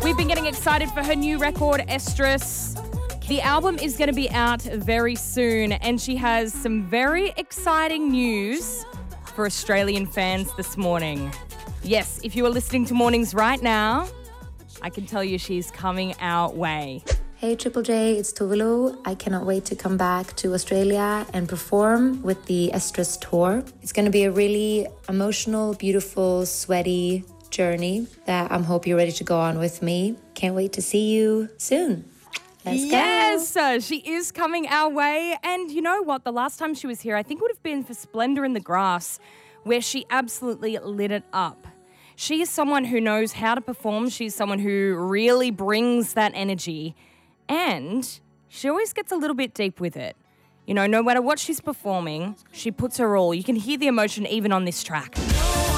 We've been getting excited for her new record, Estrus. The album is going to be out very soon, and she has some very exciting news for Australian fans this morning. Yes, if you are listening to Mornings right now, I can tell you she's coming our way. Hey Triple J, it's Tovilo. I cannot wait to come back to Australia and perform with the Estrus tour. It's going to be a really emotional, beautiful, sweaty journey that I hope you're ready to go on with me. Can't wait to see you soon. Let's go. Yes, she is coming our way. And you know what? The last time she was here, I think it would have been for Splendour in the Grass, where she absolutely lit it up. She is someone who knows how to perform. She's someone who really brings that energy. And she always gets a little bit deep with it. You know, no matter what she's performing, she puts her all. You can hear the emotion even on this track.